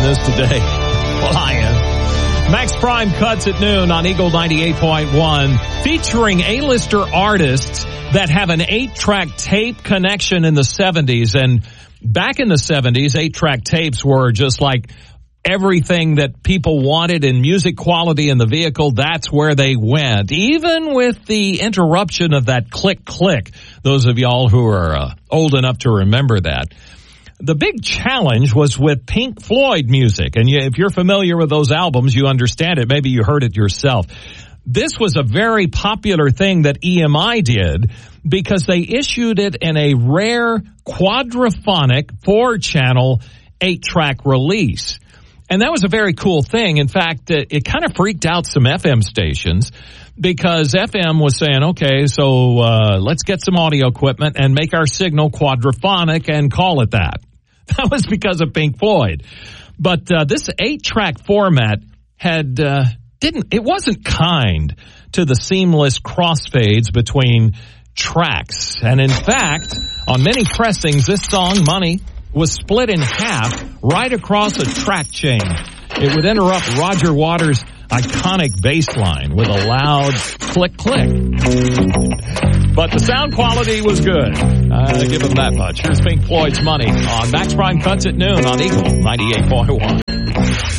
this today. Well, I am. Max Prime Cuts at noon on Eagle 98.1, featuring A-lister artists that have an 8-track tape connection in the 70s. And back in the 70s, 8-track tapes were just like everything that people wanted in music quality in the vehicle. That's where they went, even with the interruption of that click. Those of y'all who are old enough to remember that. The big challenge was with Pink Floyd music. And if you're familiar with those albums, you understand it. Maybe you heard it yourself. This was a very popular thing that EMI did because they issued it in a rare quadraphonic 4-channel 8-track release. And that was a very cool thing. In fact, it kind of freaked out some FM stations because FM was saying, okay, so let's get some audio equipment and make our signal quadraphonic and call it that. That was because of Pink Floyd. But this 8-track format had it wasn't kind to the seamless crossfades between tracks. And in fact, on many pressings, this song, Money, was split in half right across a track chain. It would interrupt Roger Waters' iconic bass line with a loud click. But the sound quality was good. Give them that much. Here's Pink Floyd's Money on Max Prime Cuts at noon on Eagle 98.1.